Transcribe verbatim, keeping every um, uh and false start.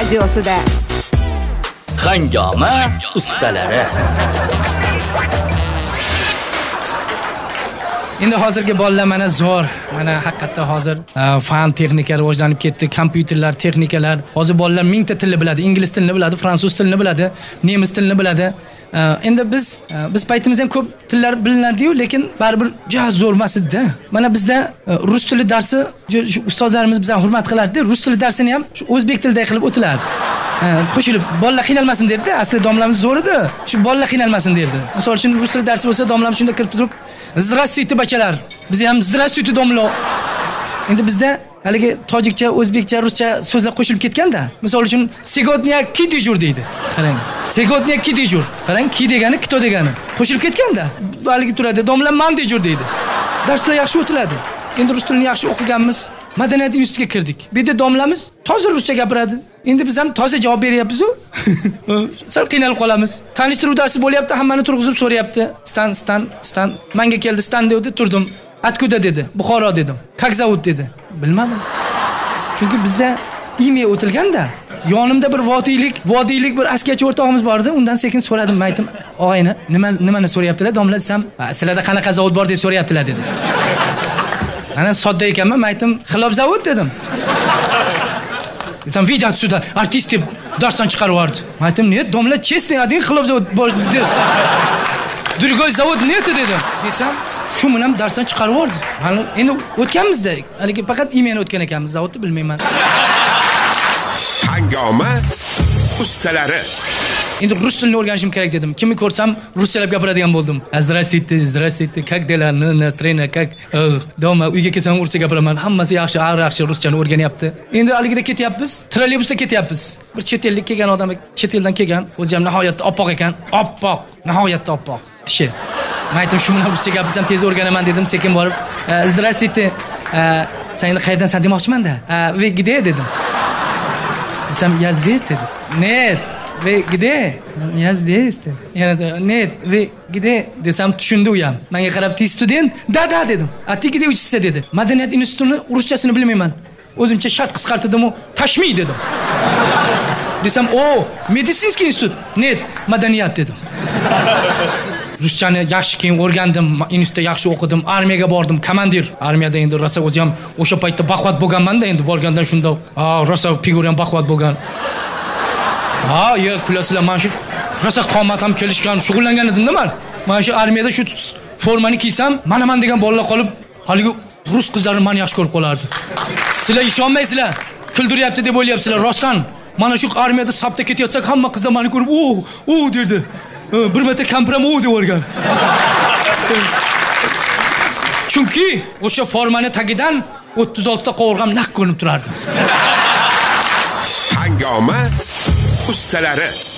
radiosida. Hangoma ustalari. Endi hozirgi bolalar mana zo'r, mana haqiqatda hozir fan texnika rivojlanib ketdi, kompyuterlar, texnikalar. Hozir bolalar mingta tilni biladi, ingliz tilini biladi, fransuz tilini biladi, nemis tilini biladi. Endi biz biz paytimizda ham ko'p tillar bilinardi-yu, lekin baribir juda zo'r emas edi. Mana bizda rus tili darsi ustozlarimiz bizdan hurmat qilardi. Rus tili darsini ham shu o'zbek tilida qilib o'tilardi. Qo'shilib bolalar qiynalmasin derdi. Aslida domlamiz zo'r edi. Shu bolalar qiynalmasin derdi. Misol uchun rus tili darsi bo'lsa, domlam shunda kirib turib, "Здравствуйте, bachalar." Biz ham "Здравствуйте, domlo." Endi bizda haligi tojikcha, o'zbekcha, ruscha so'zlar qo'shilib ketganda, misol uchun "Сегодня ки дежур" deydi. Qarang. "Сегодня ки дежур". Qarang, ki degani, kito degani. Qo'shilib ketganda, haligi turadi, "Domlam man dejur" deydi. Darslar yaxshi o'tiladi. Endi rus tilini yaxshi o'qiganmiz, madaniyat institutiga kirdik. Bu yerda domlamiz toza ruscha gapiradi. Endi biz ham toza javob beryapmiz-ku. Sal qiynalib qolamiz. Tanishtiruv darsi bo'lyapti, hammani turg'izib so'rayapti. Stan, stan, stan. Menga keldi, stan dedi, turdim. Atkuda dedi. Buxoro dedim. Как зовут dedi. Bilmadim. Chunki bizda imya o'tilganda, yonimda bir vodiylik, vodiylik bir askarchi o'rtog'imiz bor edi. Undan sekin so'radim, aytdim, "Og'ayni, nima nimani so'rayaptilar? Domla desam, sizlarda qanaqa zavod bor deb so'rayaptilar" dedi. Ana sodda ekanman, aytdim, "Xilob zavod" dedim. Desam, "Video отсюда, artist deb darsdan chiqarib yubordi." Aytdim, "Ne? Domla chestniy ading xilob zavod bor" dedi. "Другой завод нет" dedim. Desam, shu bilan darsdan chiqarib yubordi. Hali endi o'tganmizda, haligi faqat imyani o'tgan ekanmiz, zavodni bilmayman. Hangoma ustalari. Endi rus tilini o'rganishim kerak dedim. Kimni ko'rsam ruschalab gapiradigan bo'ldim. "Здравствуйте, здравствуйте, как дела? Настроение как?" Do'ma uyga kelsam ruscha gapiraman. Hammasi yaxshi, har yaxshi ruschani o'rganyapti. Endi haligida ketyapmiz, trolleybusda ketyapmiz. Bir chet ellik kelgan odam, chet eldan kelgan, o'zi ham nihoyatda oppoq ekan. Oppoq, nihoyatda oppoq. Tishi. Men aytdim, shu bilan ruscha gapirsam tez o'rganaman dedim, sekin borib, "Здравствуйте, sen endi qayerdansan demoqchiman-da. Ve где dedim. Desam, "Я здесь" dedi. "Нет, ve где?" "Я здесь" dedi. Yana "Нет, ve где" desam tushundi u ham. Menga qarab, "Ты student?" "Da, da" dedim. "A ты где учишься" dedi. Madaniyat institutini ruschasini bilmayman. O'zimcha shart qisqartirdim-u, "Tashmiy" dedim. Desam, "O, meditsinskiy institut." "Нет, madaniyat" dedim. Ruschani yaxshi keyin o'rgandim, institutda yaxshi o'qidim, armiyaga bordim, komandir. Armiyada endi rosa o'zi ham o'sha paytda baquvvat bo'lganman-da, endi borgandan shunda, "A, rosa figuram baquvvat bo'lgan." Ha, ya kulasizlar, men shu rosa qomat ham kelishgan, shug'ullangan edim-da men. Men shu armiyada shu formani kiysam, mana-man degan bolalar qolib, haligi rus qizlari meni yaxshi ko'rib qolardi. Sizlar ishonmaysizlar, kuldiryapti deb o'ylayapsizlar, rostdan. Mana shu armiyada sapda ketayotsak, hamma qizlar meni ko'rib, "O, o" derdi. Bir marta kampiram o deb o'rgan. Chunki o'sha formani tagidan o'ttiz olti ta qovurg'am naq ko'rinib turardi. Hangoma ustalari.